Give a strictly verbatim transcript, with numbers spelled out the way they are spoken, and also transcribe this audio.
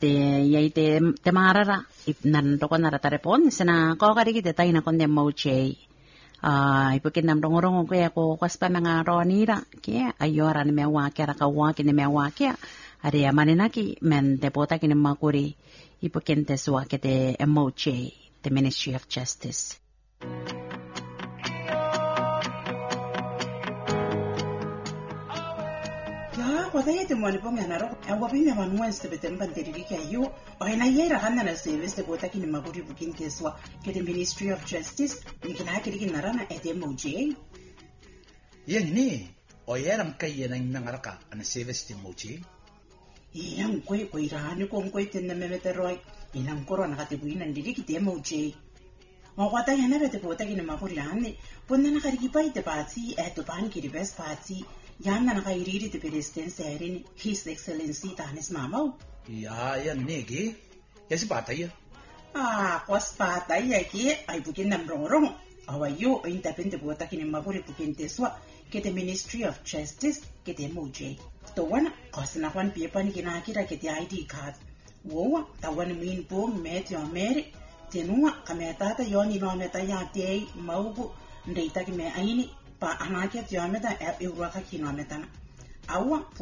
te yai te te marara nan to kon nara tarepon sina ko kari kite tai na kon de moche ah ipukin nam rongorong ko ya ko kwaspa na nga ronira ke ayora ni mewa kera ka wa ki ni mewa ke ari amanenaki men te pota ki ni makuri ipukin te swa ke te moche the Ministry of Justice. Wadaya te mwani ponga na roko awa pime manuwa stebete mbanderiki ayo oina yera hana na service te bota kini maguri bukin teswa ke the Ministry of Justice nikina kiriki narana ete M O J yang ni oyera mkaya na nangaraka ana service te M O J yang koi koi rani ko koi tenne memete roi inang koro na katibuin ndiriki te M O J wadaya na bete bota kini maguri ane ponna na kariki pai te pati eto pan kiri best party Yana nakairiri te presidente erin His Excellency Tanis Mamau. Ya, yan negi. Ya si patay. Ah, kos patay ki ay bukin nam rong. Awayo independent bota kini maguri bukin teswa ke the Ministry of Justice ke the M O J. To wana kos na kwan pie pan kinakira ke the I D card. Wowa tawan min bong met yo mere tenua kametata yoni no meta ya te maugu ndeita ki me aini pa anake tiameta e uraka kinometana awa